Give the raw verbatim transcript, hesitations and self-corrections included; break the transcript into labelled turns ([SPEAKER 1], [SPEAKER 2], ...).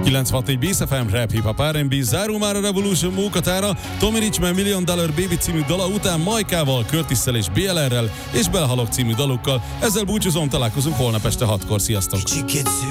[SPEAKER 1] kilencvenhat Bész ef em Rap Hip Hop er and bé záró már a Revolution munkatára. Tommy Richman Million Dollar Baby című dala után Majkával, Curtisszel és bé el errel és Belhalok című dalukkal. Ezzel búcsúzom, találkozunk holnap este hatkor. Sziasztok!